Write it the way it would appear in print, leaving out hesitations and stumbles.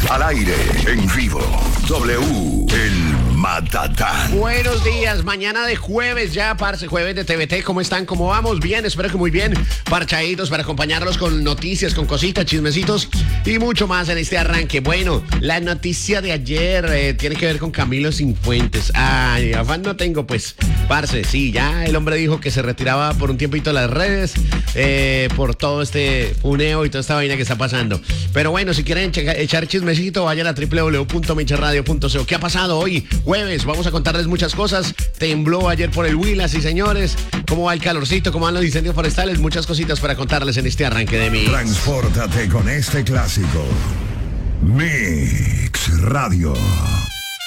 Al aire, en vivo. W, el Matatán. Buenos días, mañana de jueves ya, parce, jueves de TVT. ¿Cómo están? ¿Cómo vamos? Bien, espero que muy bien. Parchaditos para acompañarlos con noticias, con cositas, chismecitos y mucho más en este arranque. Bueno, la noticia de ayer tiene que ver con Camilo Cifuentes. Ay, afán no tengo, pues, parce, sí, ya el hombre dijo que se retiraba por un tiempito de las redes por todo este funeo y toda esta vaina que está pasando. Pero bueno, si quieren echar chismecito, vayan a www.micharradio.co. ¿Qué ha pasado hoy? Jueves, vamos a contarles muchas cosas. Tembló ayer por el Huila, sí señores. ¿Cómo va el calorcito? ¿Cómo van los incendios forestales? Muchas cositas para contarles en este arranque de Mix. Transpórtate con este clásico. Mix Radio.